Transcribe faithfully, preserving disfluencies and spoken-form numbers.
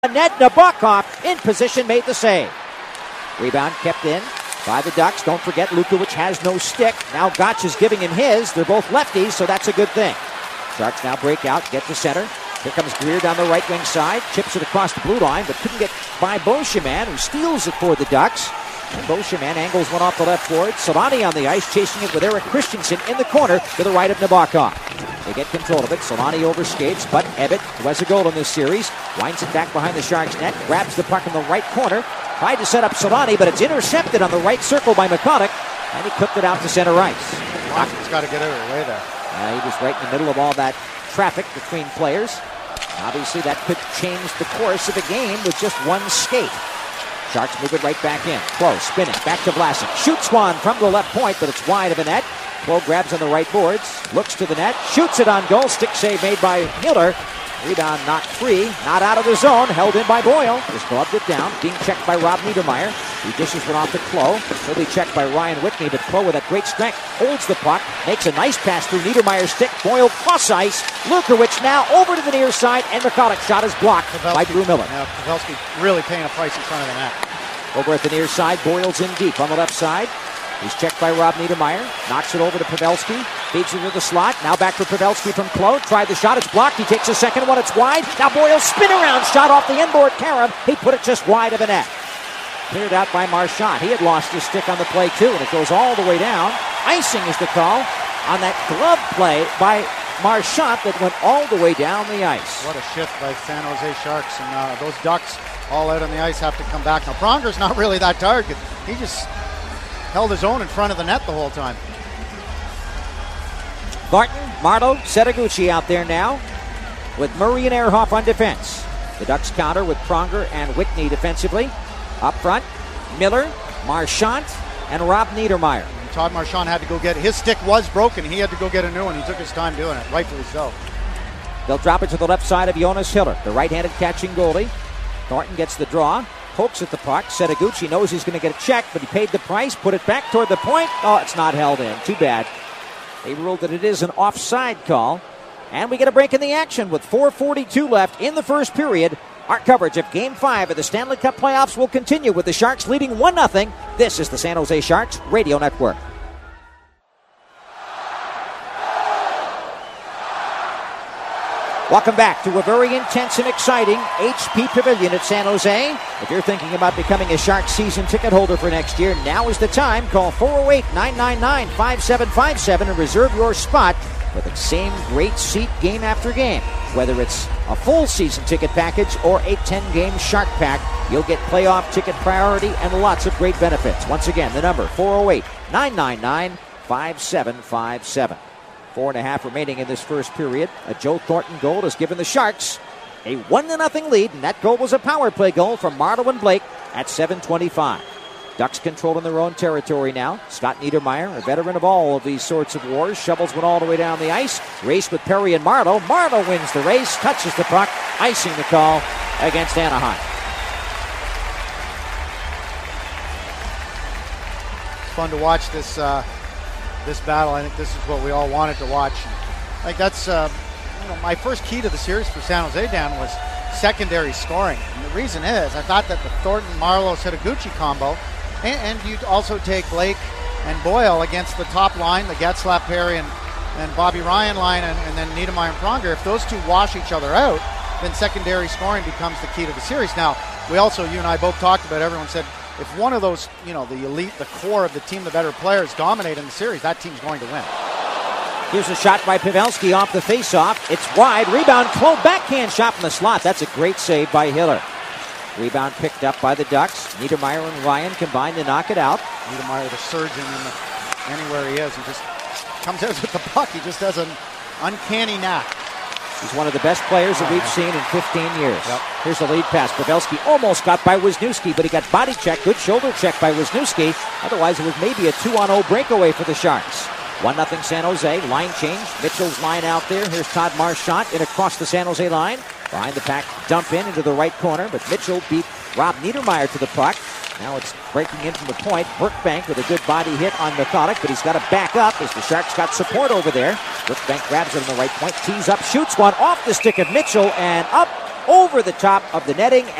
Ned Nabokov in position made the save. Rebound kept in by the Ducks. Don't forget, Lukovic has no stick. Now Gotch is giving him his. They're both lefties, so that's a good thing. Sharks now break out, get to center. Here comes Greer down the right wing side. Chips it across the blue line, but couldn't get by Beauchemin, who steals it for the Ducks. And Beauchemin angles one off the left board. Solani on the ice, chasing it with Eric Christensen in the corner to the right of Nabokov. They get control of it. Solani overskates, but Ebbett, who has a goal in this series, winds it back behind the Sharks' net, grabs the puck in the right corner, tried to set up Solani, but it's intercepted on the right circle by McCulloch, and he clipped it out to center ice. He's got to get out of the way there. Uh, he was right in the middle of all that traffic between players. Obviously, that could change the course of the game with just one skate. Sharks move it right back in. Clough spinning, back to Vlasic. Shoots one from the left point, but it's wide of the net. Clough grabs on the right boards, looks to the net, shoots it on goal. Stick save made by Hiller. Rebound knocked free, not out of the zone, held in by Boyle. Just gloved it down, being checked by Rob Niedermeyer. He dishes one off to Clough. He'll be checked by Ryan Whitney, but Clough with that great strength holds the puck, makes a nice pass through Niedermeyer's stick. Boyle cross ice. Lukovic now over to the near side, and McCulloch shot is blocked Pavelski, by Drew Miller. Yeah, Pavelski really paying a price in front of the net. Over at the near side, Boyle's in deep on the left side. He's checked by Rob Niedermeyer. Knocks it over to Pavelski. Feeds it to the slot. Now back for Pavelski from Clough. Tried the shot. It's blocked. He takes a second one. It's wide. Now Boyle spin around. Shot off the inboard carom. He put it just wide of the net. Cleared out by Marchand. He had lost his stick on the play too, and it goes all the way down. Icing is the call on that glove play by Marchand that went all the way down the ice. What a shift by San Jose Sharks. And uh, those Ducks all out on the ice have to come back. Now Pronger's not really that target. He just held his own in front of the net the whole time. Barton, Marleau, Setoguchi out there now with Murray and Ehrhoff on defense. The Ducks counter with Pronger and Whitney defensively. Up front, Miller, Marchand, and Rob Niedermeyer. And Todd Marchand had to go get it. His stick was broken. He had to go get a new one. He took his time doing it, rightfully so. They'll drop it to the left side of Jonas Hiller, the right-handed catching goalie. Thornton gets the draw. Pokes at the puck. Setoguchi knows he's going to get a check, but he paid the price, put it back toward the point. Oh, it's not held in. Too bad. They ruled that it is an offside call. And we get a break in the action with four forty-two left in the first period. Our coverage of Game five of the Stanley Cup playoffs will continue with the Sharks leading one nothing. This is the San Jose Sharks Radio Network. Welcome back to a very intense and exciting H P Pavilion at San Jose. If you're thinking about becoming a Sharks season ticket holder for next year, now is the time. Call four oh eight, nine nine nine, five seven five seven and reserve your spot for the same great seat game after game. Whether it's a full season ticket package or a ten-game Shark pack, you'll get playoff ticket priority and lots of great benefits. Once again, the number four oh eight, nine nine nine, five seven five seven. Four and a half remaining in this first period. A Joe Thornton goal has given the Sharks a one to nothing lead, and that goal was a power play goal from Marleau and Blake at seven twenty-five. Ducks controlling their own territory now. Scott Niedermeyer, a veteran of all of these sorts of wars, shovels one all the way down the ice. Race with Perry and Marleau. Marleau wins the race, touches the puck, icing the call against Anaheim. It's fun to watch this uh, this battle. I think this is what we all wanted to watch. I think that's uh, you know, my first key to the series for San Jose, Dan, was secondary scoring. And the reason is I thought that the Thornton, Marleau, Setoguchi combo, and, and you'd also take Blake and Boyle against the top line, the Getzlaf, Perry, and, and Bobby Ryan line, and, and then Niedermeyer and Pronger. If those two wash each other out, then secondary scoring becomes the key to the series. Now, we also, you and I both talked about, everyone said, if one of those, you know, the elite, the core of the team, the better players dominate in the series, that team's going to win. Here's a shot by Pavelski off the faceoff. It's wide. Rebound. Clough backhand shot from the slot. That's a great save by Hiller. Rebound picked up by the Ducks. Niedermeyer and Ryan combined to knock it out. Niedermeyer, the surgeon, in the, anywhere he is, he just comes out with the puck. He just has an uncanny knack. He's one of the best players that we've seen in fifteen years. Yep. Here's the lead pass. Pavelski almost got by Wisniewski, but he got body checked. Good shoulder check by Wisniewski. Otherwise, it was maybe a two on oh breakaway for the Sharks. one nothing San Jose. Line change. Mitchell's line out there. Here's Todd Marchand in across the San Jose line. Behind the pack, dump in into the right corner, but Mitchell beat Rob Niedermeyer to the puck. Now it's breaking in from the point. Brookbank with a good body hit on McCulloch, but he's got to back up as the Sharks got support over there. Brookbank grabs it on the right point, tees up, shoots one off the stick of Mitchell, and up over the top of the netting.